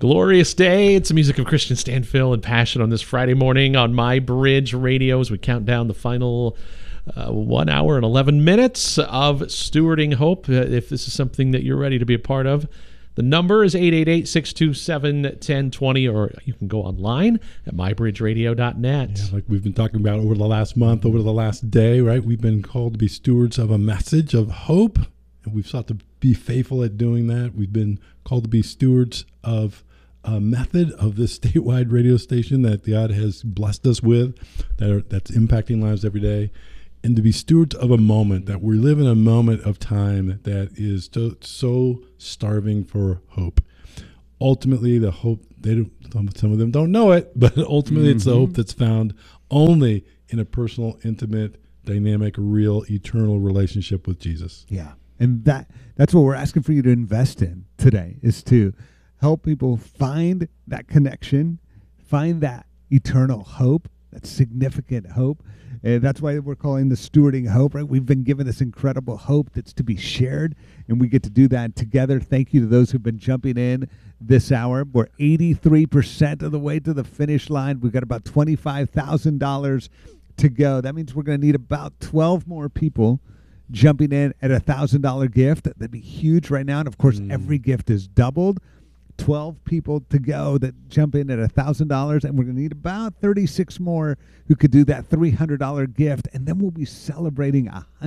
Glorious day. It's the music of Christian Stanfill and Passion on this Friday morning on My Bridge Radio as we count down the final 1 hour and 11 minutes of Stewarding Hope. If this is something that you're ready to be a part of, the number is 888-627-1020, or you can go online at mybridgeradio.net. Yeah, like we've been talking about over the last month, over the last day, right? We've been called to be stewards of a message of hope, and we've sought to be faithful at doing that. We've been called to be stewards of a method of this statewide radio station that God has blessed us with, that's impacting lives every day, and to be stewards of a moment, that we live in a moment of time that is so starving for hope. Ultimately, the hope, some of them don't know it, but ultimately it's the hope that's found only in a personal, intimate, dynamic, real, eternal relationship with Jesus. Yeah, and that's what we're asking for you to invest in today, is to help people find that connection, find that eternal hope, that significant hope. And that's why we're calling the Stewarding Hope, right? We've been given this incredible hope that's to be shared, and we get to do that together. Thank you to those who've been jumping in this hour. We're 83% of the way to the finish line. We've got about $25,000 to go. That means we're going to need about 12 more people jumping in at a $1,000 gift. That'd be huge right now. And, of course, every gift is doubled. 12 people to go that jump in at $1,000, and we're going to need about 36 more who could do that $300 gift, and then we'll be celebrating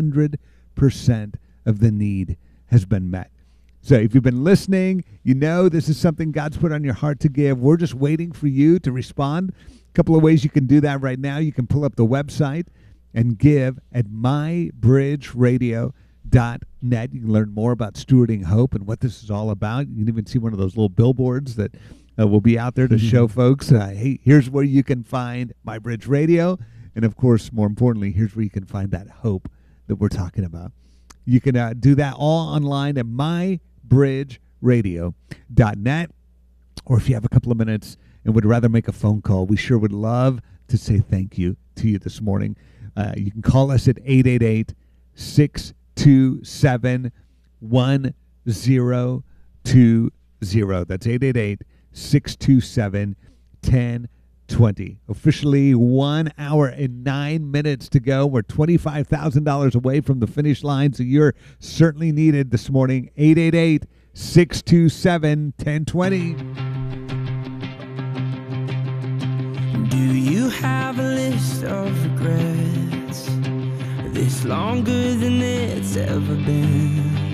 100% of the need has been met. So if you've been listening, you know this is something God's put on your heart to give. We're just waiting for you to respond. A couple of ways you can do that right now. You can pull up the website and give at mybridgeradio.net. You can learn more about Stewarding Hope and what this is all about. You can even see one of those little billboards that will be out there to show folks, hey, here's where you can find My Bridge Radio. And, of course, more importantly, here's where you can find that hope that we're talking about. You can do that all online at mybridgeradio.net. Or if you have a couple of minutes and would rather make a phone call, we sure would love to say thank you to you this morning. You can call us at 888-627-1020. That's 888-627-1020. Officially 1 hour and 9 minutes to go. We're $25,000 away from the finish line, so you're certainly needed this morning. 888-627-1020. Do you have a list of regrets? This longer than it's ever been?